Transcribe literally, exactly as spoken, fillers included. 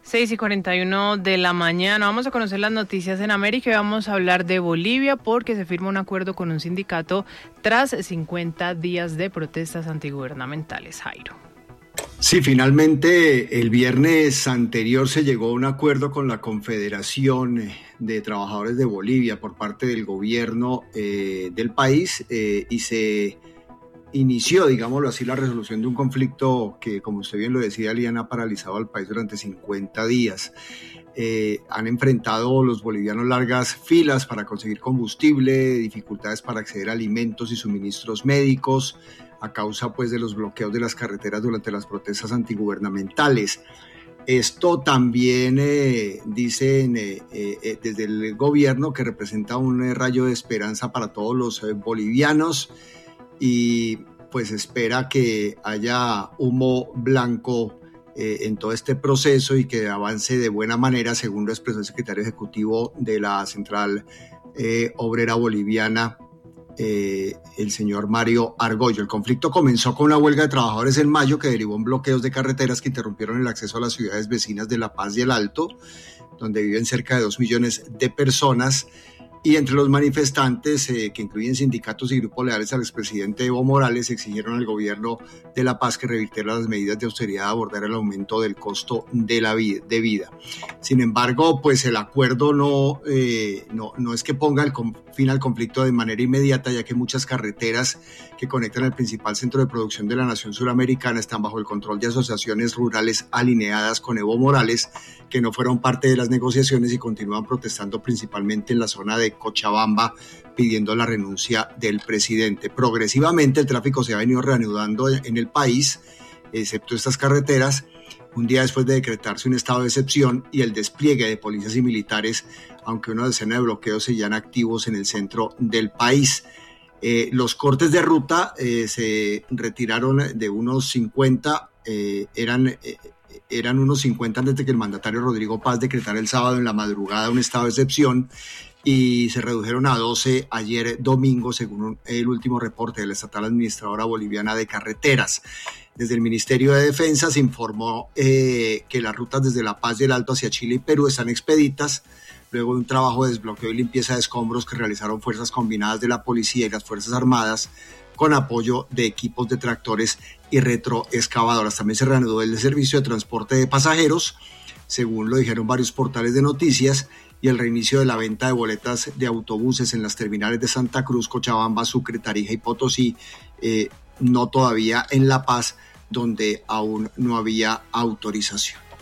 seis y cuarenta y uno de la mañana. Vamos a conocer las noticias en América y vamos a hablar de Bolivia porque se firma un acuerdo con un sindicato tras cincuenta días de protestas antigubernamentales. Jairo. Sí, finalmente el viernes anterior se llegó a un acuerdo con la Confederación de Trabajadores de Bolivia por parte del gobierno eh, del país eh, y se inició, digámoslo así, la resolución de un conflicto que, como usted bien lo decía, Liana, ha paralizado al país durante cincuenta días. Eh, han enfrentado los bolivianos largas filas para conseguir combustible, dificultades para acceder a alimentos y suministros médicos, a causa pues de los bloqueos de las carreteras durante las protestas antigubernamentales. Esto también eh, dicen eh, eh, desde el gobierno que representa un eh, rayo de esperanza para todos los eh, bolivianos y pues espera que haya humo blanco eh, en todo este proceso y que avance de buena manera, según lo expresó el secretario ejecutivo de la Central eh, Obrera Boliviana, Eh, el señor Mario Argollo. El conflicto comenzó con una huelga de trabajadores en mayo que derivó en bloqueos de carreteras que interrumpieron el acceso a las ciudades vecinas de La Paz y El Alto, donde viven cerca de dos millones de personas. Y entre los manifestantes, eh, que incluyen sindicatos y grupos leales al expresidente Evo Morales, exigieron al gobierno de La Paz que revirtiera las medidas de austeridad, abordar el aumento del costo de la vida, de vida. Sin embargo, pues el acuerdo no, eh, no, no es que ponga el fin al conflicto de manera inmediata, ya que muchas carreteras que conectan el principal centro de producción de la nación suramericana están bajo el control de asociaciones rurales alineadas con Evo Morales, que no fueron parte de las negociaciones y continúan protestando principalmente en la zona de Cochabamba, pidiendo la renuncia del presidente. Progresivamente el tráfico se ha venido reanudando en el país, excepto estas carreteras, un día después de decretarse un estado de excepción y el despliegue de policías y militares, aunque una decena de bloqueos seguían activos en el centro del país. Eh, los cortes de ruta eh, se retiraron de unos cincuenta, eh, eran... Eh, eran unos cincuenta antes de que el mandatario Rodrigo Paz decretara el sábado en la madrugada un estado de excepción y se redujeron a doce ayer domingo, según el último reporte de la estatal administradora boliviana de carreteras. Desde el Ministerio de Defensa se informó eh, que las rutas desde La Paz y El Alto hacia Chile y Perú están expeditas, luego de un trabajo de desbloqueo y limpieza de escombros que realizaron fuerzas combinadas de la policía y las Fuerzas Armadas, con apoyo de equipos de tractores y retroexcavadoras. También se reanudó el servicio de transporte de pasajeros, según lo dijeron varios portales de noticias, y el reinicio de la venta de boletas de autobuses en las terminales de Santa Cruz, Cochabamba, Sucre, Tarija y Potosí, eh, no todavía en La Paz, donde aún no había autorización.